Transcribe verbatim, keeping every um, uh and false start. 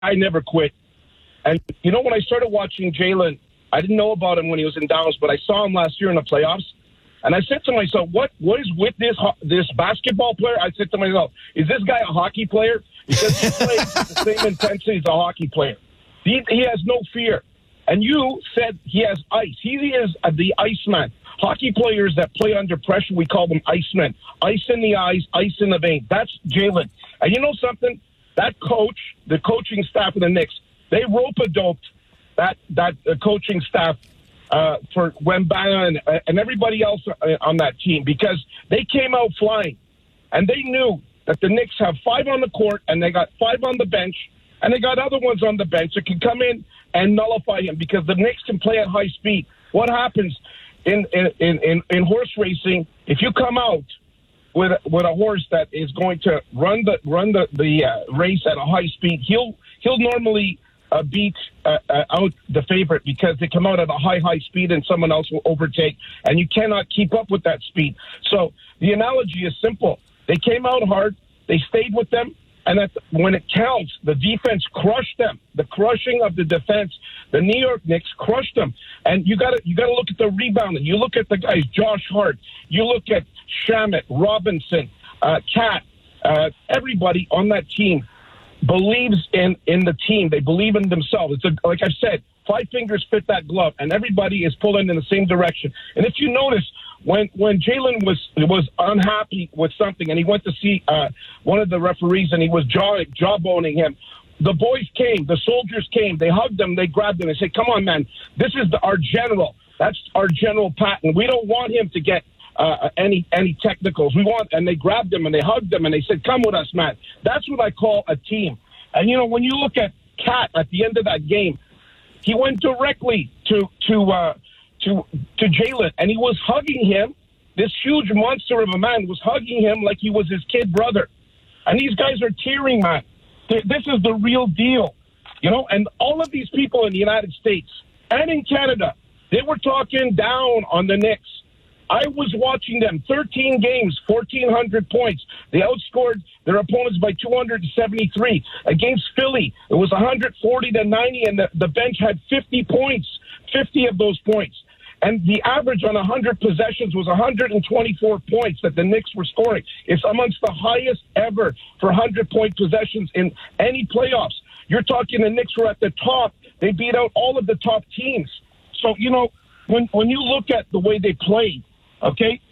guy never quit. And, you know, when I started watching Jalen, I didn't know about him when he was in Dallas, but I saw him last year in the playoffs. And I said to myself, what what is with this this basketball player? I said to myself, is this guy a hockey player? Because he plays with the same intensity as a hockey player. He, he has no fear. And you said he has ice. He is the Iceman. Hockey players that play under pressure, we call them Icemen. Ice in the eyes, ice in the vein. That's Jalen. And you know something? That coach, the coaching staff of the Knicks, they rope-a-doped that, that uh, coaching staff Uh, for Wembanyama and, uh, and everybody else uh, on that team, because they came out flying and they knew that the Knicks have five on the court and they got five on the bench and they got other ones on the bench that can come in and nullify him, because the Knicks can play at high speed. What happens in in, in, in horse racing, if you come out with with a horse that is going to run the run the, the uh, race at a high speed, he'll he'll normally Uh, beat uh, uh, out the favorite, because they come out at a high, high speed and someone else will overtake, and you cannot keep up with that speed. So the analogy is simple. They came out hard, they stayed with them, and at the, when it counts, the defense crushed them. The crushing of the defense, the New York Knicks crushed them. And you got to you got to look at the rebounding. You look at the guys, Josh Hart. You look at Shamet, Robinson, uh, Cat, uh, everybody on that team believes in, in the team. They believe in themselves. It's a, like I said, five fingers fit that glove, and everybody is pulling in the same direction. And if you notice, when when Jalen was was unhappy with something, and he went to see uh, one of the referees, and he was jaw jawboning him, the boys came, the soldiers came, they hugged him, they grabbed him, they said, "Come on, man, this is the, our general. That's our General Patton. We don't want him to get Uh, any any technicals. We want," and they grabbed him and they hugged him and they said, "Come with us, man." That's what I call a team. And you know, when you look at Cat at the end of that game, he went directly to to uh, to to Jalen and he was hugging him. This huge monster of a man was hugging him like he was his kid brother. And these guys are tearing, man. This is the real deal, you know. And all of these people in the United States and in Canada, they were talking down on the Knicks. I was watching them, thirteen games, fourteen hundred points. They outscored their opponents by two hundred seventy-three. Against Philly, it was one hundred forty to ninety, and the, the bench had fifty points, fifty of those points. And the average on one hundred possessions was one hundred twenty-four points that the Knicks were scoring. It's amongst the highest ever for one hundred-point possessions in any playoffs. You're talking the Knicks were at the top. They beat out all of the top teams. So, you know, when when you look at the way they played, okay,